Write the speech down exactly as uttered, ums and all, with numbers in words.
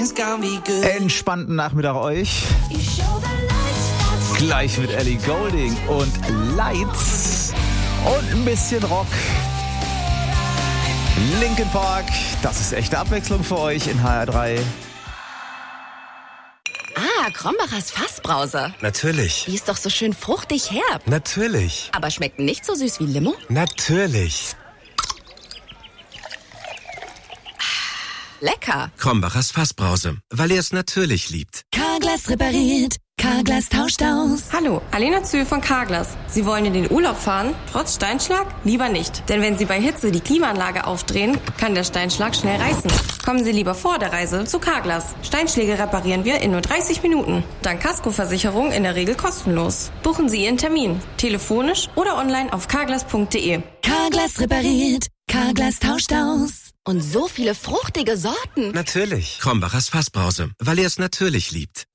Entspannten Nachmittag euch. Gleich mit Ellie Goulding und Lights und ein bisschen Rock. Linkin Park, das ist echte Abwechslung für euch in H R drei. Ah, Krombacher's Fassbrause. Natürlich. Die ist doch so schön fruchtig herb. Natürlich. Aber schmeckt nicht so süß wie Limo? Natürlich. Lecker. Krombacher's Fassbrause, weil ihr es natürlich liebt. Carglass repariert, Carglass tauscht aus. Hallo, Alena Zühl von Carglass. Sie wollen in den Urlaub fahren, trotz Steinschlag? Lieber nicht. Denn wenn Sie bei Hitze die Klimaanlage aufdrehen, kann der Steinschlag schnell reißen. Kommen Sie lieber vor der Reise zu Carglass. Steinschläge reparieren wir in nur dreißig Minuten. Dank Kaskoversicherung in der Regel kostenlos. Buchen Sie Ihren Termin. Telefonisch oder online auf carglass punkt de. Carglass repariert, Carglass tauscht aus. Und so viele fruchtige Sorten. Natürlich. Krombacher's Fassbrause, weil ihr es natürlich liebt.